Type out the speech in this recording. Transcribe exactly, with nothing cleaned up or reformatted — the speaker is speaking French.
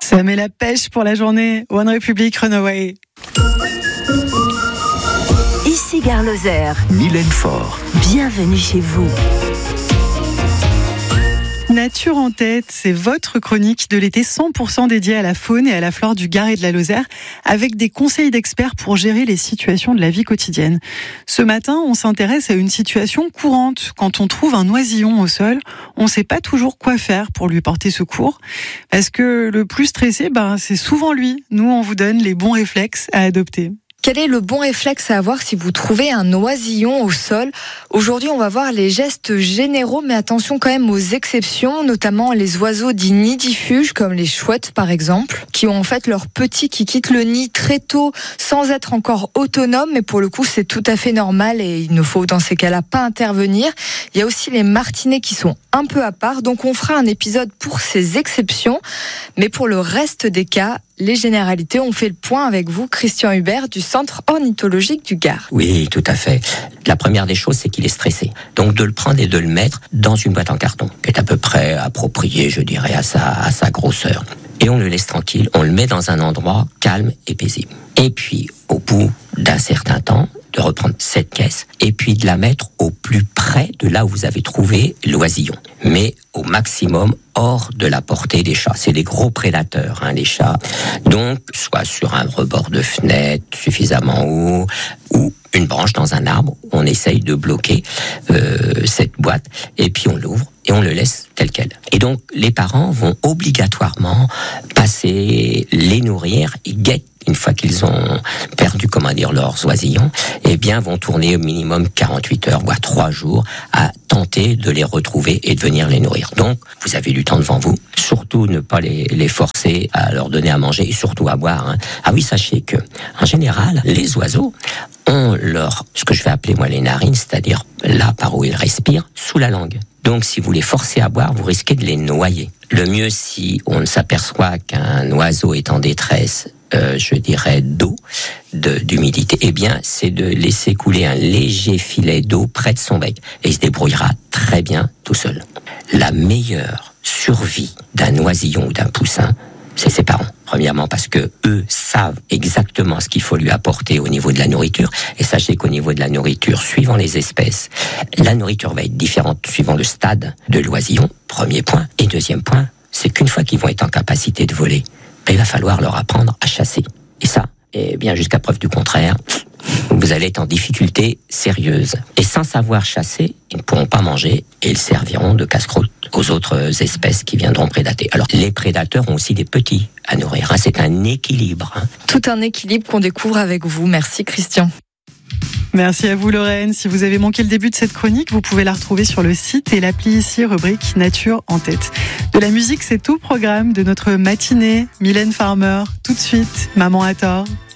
Ça met la pêche pour la journée. One Republic, Runaway. Ici Gare Lozère. Mylène Faure. Bienvenue chez vous. Nature en tête, c'est votre chronique de l'été cent pour cent dédiée à la faune et à la flore du Gard et de la Lozère, avec des conseils d'experts pour gérer les situations de la vie quotidienne. Ce matin, on s'intéresse à une situation courante. Quand on trouve un oisillon au sol, on ne sait pas toujours quoi faire pour lui porter secours. Parce que le plus stressé, ben, c'est souvent lui. Nous, on vous donne les bons réflexes à adopter. Quel est le bon réflexe à avoir si vous trouvez un oisillon au sol ? Aujourd'hui, on va voir les gestes généraux, mais attention quand même aux exceptions, notamment les oiseaux dits nidifuges, comme les chouettes par exemple, qui ont en fait leurs petits qui quittent le nid très tôt, sans être encore autonomes, mais pour le coup, c'est tout à fait normal et il ne faut dans ces cas-là pas intervenir. Il y a aussi les martinets qui sont un peu à part, donc on fera un épisode pour ces exceptions, mais pour le reste des cas, les généralités, on fait le point avec vous, Christian Hubert, du Centre ornithologique du Gard. Oui, tout à fait. La première des choses, c'est qu'il est stressé. Donc de le prendre et de le mettre dans une boîte en carton, qui est à peu près appropriée, je dirais, à sa, à sa grosseur. Et on le laisse tranquille, on le met dans un endroit calme et paisible. Et puis, au bout d'un certain temps, de reprendre cette caisse et puis de la mettre au plus près de là où vous avez trouvé l'oisillon. Mais au maximum hors de la portée des chats. C'est des gros prédateurs, hein, les chats. Donc, soit sur un rebord de fenêtre suffisamment haut ou une branche dans un arbre, on essaye de bloquer euh, cette boîte et puis on l'ouvre et on le laisse tel quel. Et donc, les parents vont obligatoirement passer, les nourrir, ils guettent une fois qu'ils ont perdu, comment dire, leurs oisillons, eh bien, vont tourner au minimum quarante-huit heures, voire trois jours, à tenter de les retrouver et de venir les nourrir. Donc, vous avez du temps devant vous. Surtout, ne pas les, les forcer à leur donner à manger et surtout à boire. Hein. Ah oui, sachez que, en général, les oiseaux ont leur, ce que je vais appeler, moi, les narines, c'est-à-dire là par où ils respirent, sous la langue. Donc, si vous les forcez à boire, vous risquez de les noyer. Le mieux, si on s'aperçoit qu'un oiseau est en détresse, Euh, je dirais d'eau, de, d'humidité, eh bien, c'est de laisser couler un léger filet d'eau près de son bec. Et il se débrouillera très bien tout seul. La meilleure survie d'un oisillon ou d'un poussin, c'est ses parents. Premièrement parce que eux savent exactement ce qu'il faut lui apporter au niveau de la nourriture. Et sachez qu'au niveau de la nourriture, suivant les espèces, la nourriture va être différente suivant le stade de l'oisillon, premier point. Et deuxième point, c'est qu'une fois qu'ils vont être en capacité de voler, il va falloir leur apprendre à chasser. Et ça, eh bien, jusqu'à preuve du contraire, vous allez être en difficulté sérieuse. Et sans savoir chasser, ils ne pourront pas manger et ils serviront de casse-croûte aux autres espèces qui viendront prédater. Alors, les prédateurs ont aussi des petits à nourrir. Hein. C'est un équilibre. Hein. Tout un équilibre qu'on découvre avec vous. Merci, Christian. Merci à vous Lorraine. Si vous avez manqué le début de cette chronique, vous pouvez la retrouver sur le site et l'appli ici, rubrique Nature en tête. De la musique, c'est tout le programme de notre matinée. Mylène Farmer, tout de suite, Maman a tort.